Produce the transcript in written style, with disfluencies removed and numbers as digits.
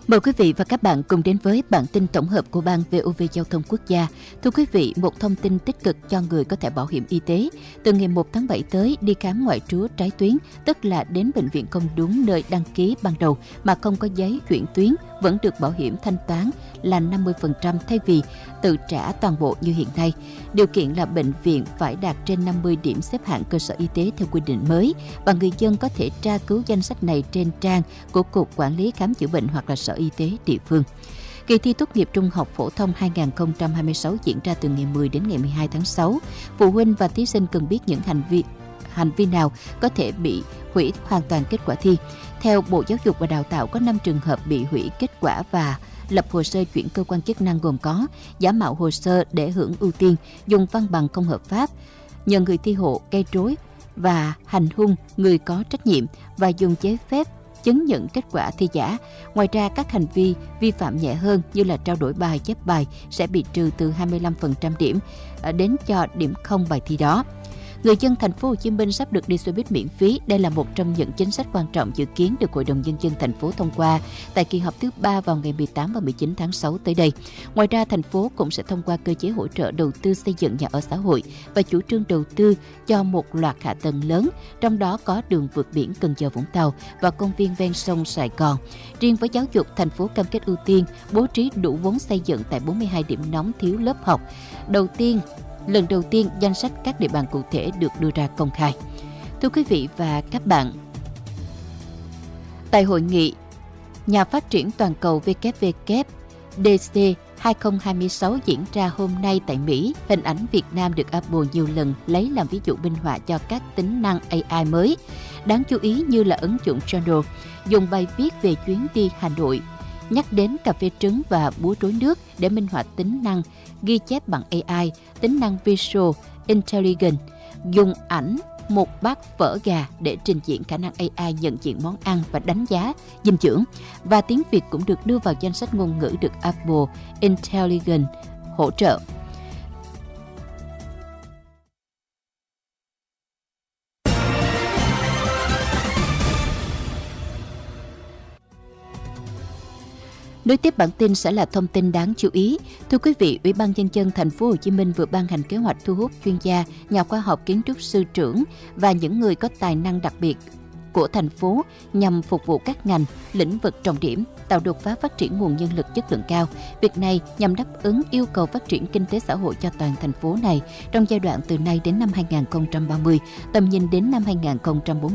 Mời quý vị và các bạn cùng đến với bản tin tổng hợp của Ban VOV Giao thông Quốc gia. Thưa quý vị, một thông tin tích cực cho người có thẻ bảo hiểm y tế. Từ ngày 1 tháng 7 tới, đi khám ngoại trú trái tuyến, tức là đến bệnh viện không đúng nơi đăng ký ban đầu mà không có giấy chuyển tuyến, vẫn được bảo hiểm thanh toán là 50% thay vì tự trả toàn bộ như hiện nay. Điều kiện là bệnh viện phải đạt trên 50 điểm xếp hạng cơ sở y tế theo quy định mới, và người dân có thể tra cứu danh sách này trên trang của Cục Quản lý Khám chữa bệnh hoặc là Sở Y tế địa phương. Kỳ thi tốt nghiệp trung học phổ thông 2026 diễn ra từ ngày 10 đến ngày 12 tháng 6. Phụ huynh và thí sinh cần biết những hành vi nào có thể bị hủy hoàn toàn kết quả thi. Theo Bộ Giáo dục và Đào tạo, có 5 trường hợp bị hủy kết quả và lập hồ sơ chuyển cơ quan chức năng, gồm có giả mạo hồ sơ để hưởng ưu tiên, dùng văn bằng không hợp pháp, nhờ người thi hộ gây rối và hành hung người có trách nhiệm, và dùng giấy phép chứng nhận kết quả thi giả. Ngoài ra, các hành vi vi phạm nhẹ hơn như là trao đổi bài, chép bài sẽ bị trừ từ 25% điểm đến cho điểm không bài thi đó. Người dân thành phố Hồ Chí Minh sắp được đi xe buýt miễn phí. Đây là một trong những chính sách quan trọng dự kiến được Hội đồng Nhân dân thành phố thông qua tại kỳ họp thứ 3 vào ngày 18 và 19 tháng 6 tới đây. Ngoài ra, thành phố cũng sẽ thông qua cơ chế hỗ trợ đầu tư xây dựng nhà ở xã hội và chủ trương đầu tư cho một loạt hạ tầng lớn, trong đó có đường vượt biển Cần Giờ - Vũng Tàu và công viên ven sông Sài Gòn. Riêng với giáo dục, thành phố cam kết ưu tiên bố trí đủ vốn xây dựng tại 42 điểm nóng thiếu lớp học. Lần đầu tiên, danh sách các địa bàn cụ thể được đưa ra công khai. Thưa quý vị và các bạn, tại hội nghị Nhà phát triển toàn cầu WWDC 2026 diễn ra hôm nay tại Mỹ, hình ảnh Việt Nam được Apple nhiều lần lấy làm ví dụ minh họa cho các tính năng AI mới. Đáng chú ý như là ứng dụng Journal dùng bài viết về chuyến đi Hà Nội, nhắc đến cà phê trứng và búa trối nước để minh họa tính năng ghi chép bằng AI, tính năng Visual Intelligence dùng ảnh một bát phở gà để trình diễn khả năng AI nhận diện món ăn và đánh giá dinh dưỡng. Và tiếng Việt cũng được đưa vào danh sách ngôn ngữ được Apple Intelligence hỗ trợ. Nối tiếp bản tin sẽ là thông tin đáng chú ý. Thưa quý vị, Ủy ban Nhân dân thành phố Hồ Chí Minh vừa ban hành kế hoạch thu hút chuyên gia, nhà khoa học, kiến trúc sư trưởng và những người có tài năng đặc biệt của thành phố nhằm phục vụ các ngành, lĩnh vực trọng điểm, tạo đột phá phát triển nguồn nhân lực chất lượng cao. Việc này nhằm đáp ứng yêu cầu phát triển kinh tế xã hội cho toàn thành phố này trong giai đoạn từ nay đến năm 2030, tầm nhìn đến năm 2040.